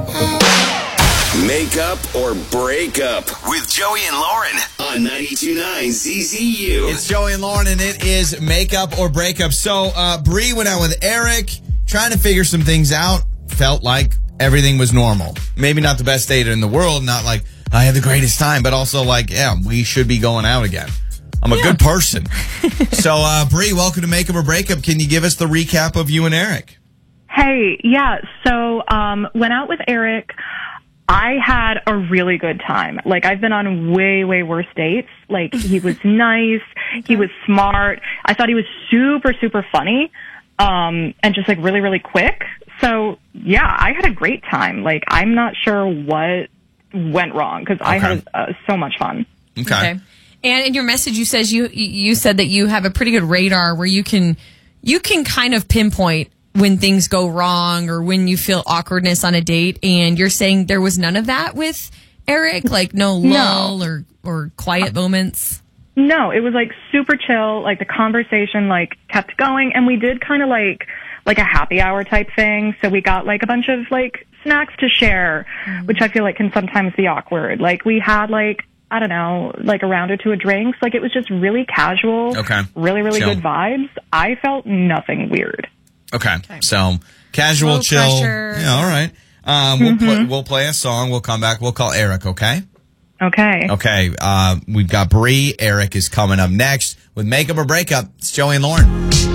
Make-up or break-up with Joey and Lauren on 92.9 ZZU. It's Joey and Lauren, and it is Make-up or Breakup. So, Bree went out with Eric, trying to figure some things out. Felt like everything was normal. Maybe not the best date in the world, not like I had the greatest time, but also like, yeah, we should be going out again. I'm a good person. So, Bree, welcome to Make-up or Breakup. Can you give us the recap of you and Eric? Hey, yeah. So, went out with Eric. I had a really good time. Like, I've been on way, way worse dates. Like, he was nice. He was smart. I thought he was super, super funny, and just, like, really, really quick. So, yeah, I had a great time. Like, I'm not sure what went wrong because I had so much fun. Okay. And in your message, you said that you have a pretty good radar where you can kind of pinpoint when things go wrong or when you feel awkwardness on a date, and you're saying there was none of that with Eric? Like no lull or quiet moments? No, it was like super chill. Like the conversation like kept going, and we did kind of like a happy hour type thing. So we got like a bunch of like snacks to share, which I feel like can sometimes be awkward. Like we had like, I don't know, like a round or two of drinks. Like it was just really casual. Okay. Really, really Chill. good vibes. I felt nothing weird. Okay. So, casual, Low chill. pressure. Yeah, all right. We'll play a song. We'll come back. We'll call Eric, okay? Okay. Okay. We've got Bree. Eric is coming up next with Make-up or Breakup. It's Joey and Lauren.